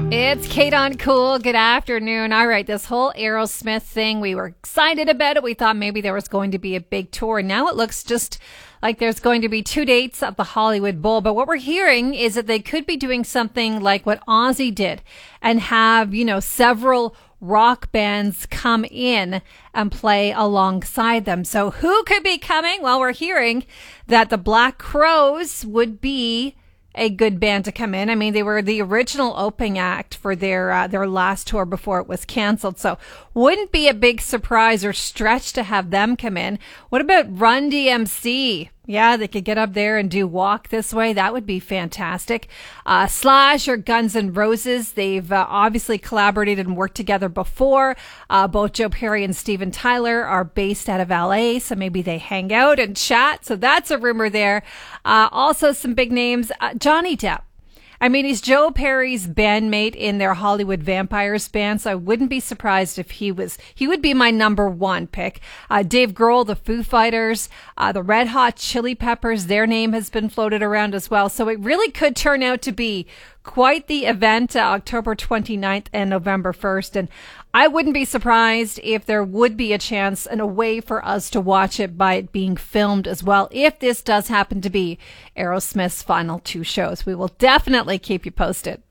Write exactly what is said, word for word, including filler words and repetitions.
It's Kate on Cool. Good afternoon. All right, this whole Aerosmith thing, we were excited about it. We thought maybe there was going to be a big tour. Now it looks just like there's going to be two dates at the Hollywood Bowl. But what we're hearing is that they could be doing something like what Ozzy did and have, you know, several rock bands come in and play alongside them. So who could be coming? Well, we're hearing that the Black Crowes would be a good band to come in. I mean, they were the original opening act for their uh, their last tour before it was canceled. So wouldn't be a big surprise or stretch to have them come in. What about Run D M C? Yeah, they could get up there and do Walk This Way. That would be fantastic. Uh, Slash or Guns N' Roses. They've uh, obviously collaborated and worked together before. Uh, both Joe Perry and Steven Tyler are based out of L A, so maybe they hang out and chat. So that's a rumor there. Uh, also some big names. Uh, Johnny Depp. I mean, he's Joe Perry's bandmate in their Hollywood Vampires band, so I wouldn't be surprised if he was, he would be my number one pick. Uh, Dave Grohl, the Foo Fighters, uh, the Red Hot Chili Peppers, their name has been floated around as well. So it really could turn out to be quite the event, uh, October twenty-ninth and November first. And I wouldn't be surprised if there would be a chance and a way for us to watch it by it being filmed as well, if this does happen to be Aerosmith's final two shows. We will definitely keep you posted.